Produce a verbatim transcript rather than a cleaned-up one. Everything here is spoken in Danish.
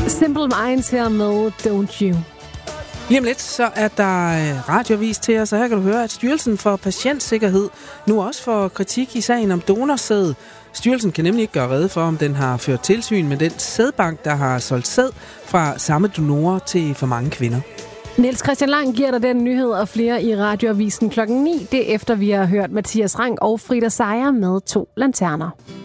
Simple Minds her med Don't You. Lige om lidt, så er der radioavis til os, og her kan du høre, at Styrelsen for Patientsikkerhed nu også får kritik i sagen om donorsæd. Styrelsen kan nemlig ikke gøre rede for, om den har ført tilsyn med den sædbank, der har solgt sæd fra samme donorer til for mange kvinder. Niels Christian Lang giver dig den nyhed og flere i radioavisen klokken ni. Det efter vi har hørt Mathias Rank og Frida Sejer med To Lanterner.